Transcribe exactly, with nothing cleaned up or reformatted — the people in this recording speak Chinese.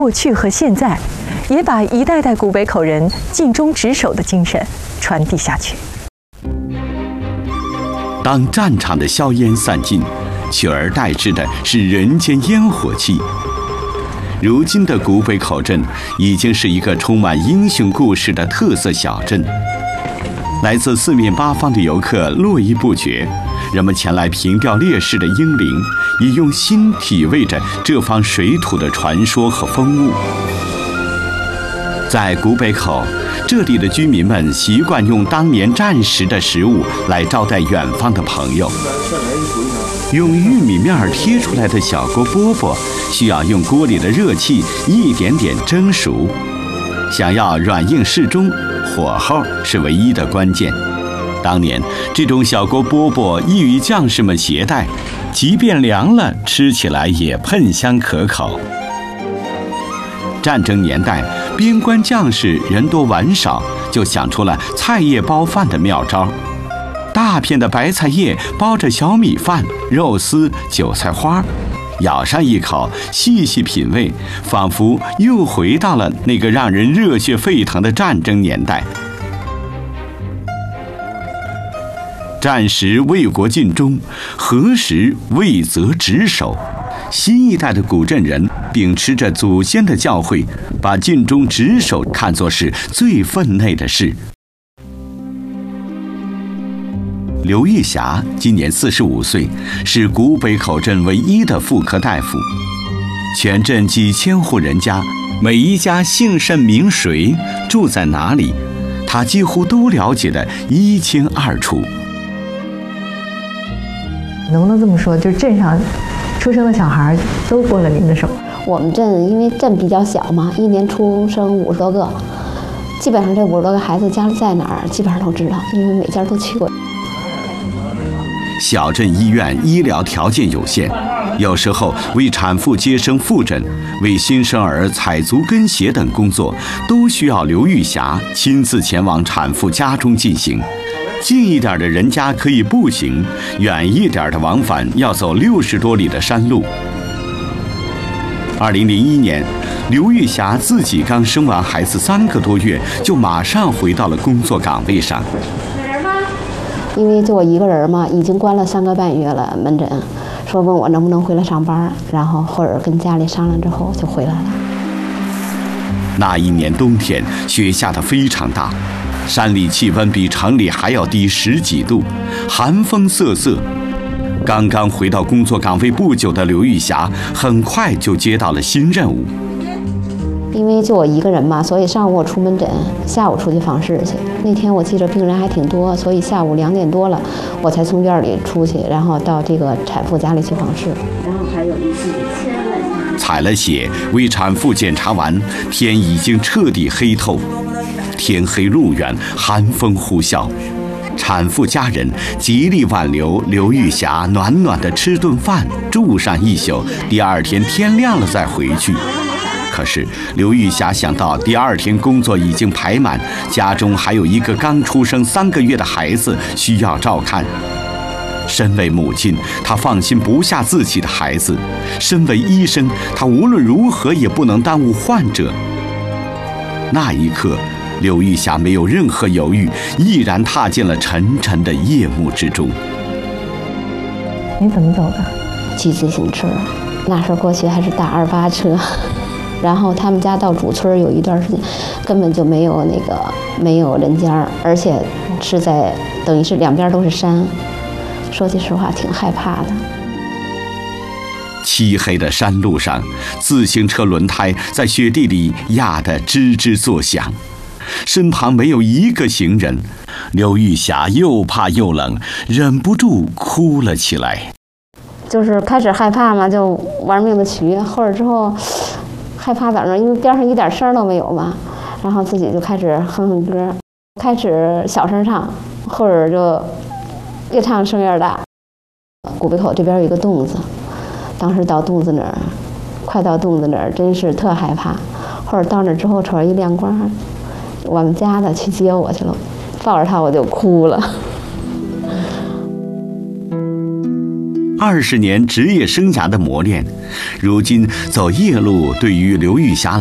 过去和现在，也把一代代古北口人尽忠职守的精神传递下去。 当战场的硝烟散尽，取而代之的是人间烟火气。如今的古北口镇已经是一个充满英雄故事的特色小镇，来自四面八方的游客络绎不绝。人们前来凭吊烈士的英灵，也用心体味着这方水土的传说和风物。在古北口，这里的居民们习惯用当年战时的食物来招待远方的朋友。用玉米面贴出来的小锅饽饽，需要用锅里的热气一点点蒸熟。想要软硬适中，火候是唯一的关键。当年这种小锅饽饽易于将士们携带，即便凉了，吃起来也喷香可口。战争年代，边关将士人多碗少，就想出了菜叶包饭的妙招。大片的白菜叶包着小米饭、肉丝、韭菜花，咬上一口，细细品味，仿佛又回到了那个让人热血沸腾的战争年代。战时为国尽忠，何时为责职守？新一代的古镇人秉持着祖先的教诲，把尽忠职守看作是最分内的事。刘玉霞今年四十五岁，是古北口镇唯一的妇科大夫。全镇几千户人家，每一家姓甚名谁，住在哪里，她几乎都了解得一清二楚。 能不能这么说，就镇上出生的小孩都过了您的手？ 我们镇因为镇比较小嘛，一年出生五十多个，基本上这五十多个孩子家里在哪儿，基本上都知道，因为每家都去过。 小镇医院医疗条件有限，有时候为产妇接生复诊、为新生儿采足跟鞋等工作，都需要刘玉霞亲自前往产妇家中进行。近一点的人家可以步行，远一点的往返要走六十多里的山路。二零零一年，刘玉霞自己刚生完孩子三个多月，就马上回到了工作岗位上。 因为就我一个人嘛，已经关了三个半月了门诊，说问我能不能回来上班，然后或者跟家里商量之后就回来了。 那一年冬天，雪下得非常大。山里气温比城里还要低十几度，寒风瑟瑟。刚刚回到工作岗位不久的刘玉霞，很快就接到了新任务。 因为就我一个人嘛，所以上午我出门诊，下午出去访视去。那天我记着病人还挺多，所以下午两点多了，我才从院里出去，然后到这个产妇家里去访视。然后还有一次签了采了血，为产妇检查完，天已经彻底黑透。天黑路远，寒风呼啸，产妇家人极力挽留刘玉霞暖暖的吃顿饭，住上一宿，第二天天亮了再回去。可是刘玉霞想到第二天工作已经排满，家中还有一个刚出生三个月的孩子需要照看。身为母亲，她放心不下自己的孩子；身为医生，她无论如何也不能耽误患者。那一刻，刘玉霞没有任何犹豫，毅然踏进了沉沉的夜幕之中。 你怎么走的？ 骑自行车，那时候过去还是大二八车，然后他们家到主村有一段时间根本就没有那个没有人家，而且是在等于是两边都是山，说句实话挺害怕的。 漆黑的山路上，自行车轮胎在雪地里压得吱吱作响，身旁没有一个行人。刘玉霞又怕又冷，忍不住哭了起来。 就是开始害怕嘛，就玩命的骑，后来之后害怕咋着？因为边上一点声都没有嘛，然后自己就开始哼哼歌，开始小声唱，后者就越唱声越大。古北口这边有一个洞子，当时到洞子那儿，快到洞子那儿，真是特害怕。后者到那之后，瞅着一亮光，我们家的去接我去了，抱着他我就哭了。 二十年职业生涯的磨练，如今走夜路对于刘玉霞